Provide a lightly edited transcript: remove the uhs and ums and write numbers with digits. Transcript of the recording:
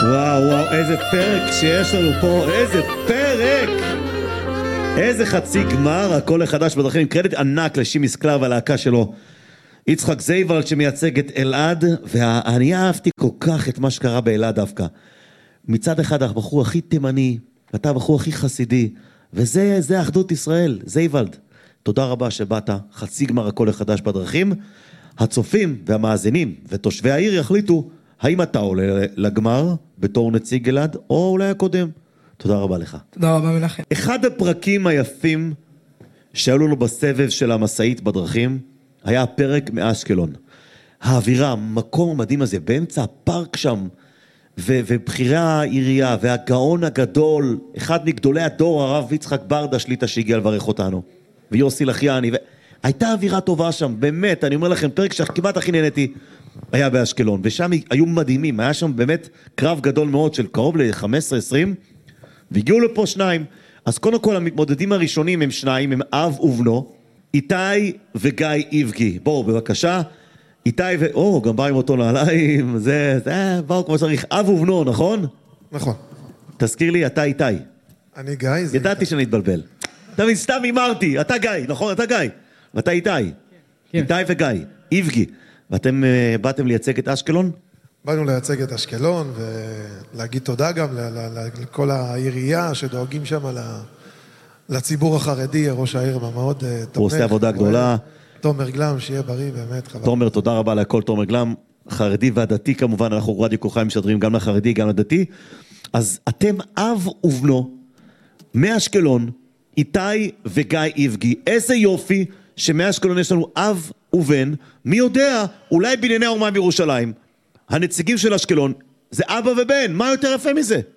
וואו וואו, איזה פרק שיש לנו פה, איזה פרק! איזה חצי גמר, הכל החדש בדרכים, קרדיט ענק לשימי סקלר והלהקה שלו, יצחק זייבלד שמייצג את אלעד, ואני אהבתי כל כך את מה שקרה באלעד דווקא. מצד אחד הבחור הכי תימני, אתה הבחור הכי חסידי, וזה אחדות ישראל, זייבלד. תודה רבה שבאת, חצי גמר הכל החדש בדרכים. הצופים והמאזינים ותושבי העיר יחליטו האם אתה עולה לגמר בתור נציג אלעד, או אולי הקודם. תודה רבה לך. תודה רבה מנחם. אחד הפרקים היפים שהיו לנו בסבב של המסעית בדרכים, היה הפרק מאשקלון. האווירה, המקום המדהים הזה, באמצע הפארק שם, ובחירי העירייה, והגאון הגדול, אחד מגדולי הדור, הרב יצחק ברדה שליטה שהגיע לברך אותנו, ויוסי לחייני, הייתה אווירה טובה שם, באמת, אני אומר לכם, פרק שכמעט הכי נהניתי, היה באשקלון, ושם היו מדהימים, היה שם באמת קרב גדול מאוד של קרוב ל-15-20, והגיעו לפה שניים. אז קודם כל המתמודדים הראשונים הם שניים, הם אב ובנו, איתי וגיא איבגי. בואו בבקשה, איתי גם בא עם אותו נעליים, באו כמו צריך, אב ובנו, נכון? נכון. תזכיר לי, אתה איתי. אני גיא, זה ידעתי שאני אתבלבל. תמיד סתם אמרתי, אתה גיא, נכון? אתה גיא. ואתה איתי. איתי וגיא, איבגי. ואתם באתם לייצג את אשקלון? באנו לייצג את אשקלון, ולהגיד תודה גם לכל העירייה שדואגים שם לציבור החרדי, ראש העיר מאוד תומך. הוא עושה עבודה גדולה. תומר גלם, שיהיה בריא, באמת חבל. תומר, תודה רבה לכל תומר גלם, חרדי והדתי כמובן, אנחנו רדיו כוכבים משדרים גם לחרדי, גם לדתי. אז אתם אב ובנו, מאשקלון, איתי וגיא איבגי. איזה יופי שמאשקלון יש לנו אב ובן, מי יודע, אולי בענייני האומה בירושלים, הנציגים של אשקלון, זה אבא ובן, מה יותר יפה מזה?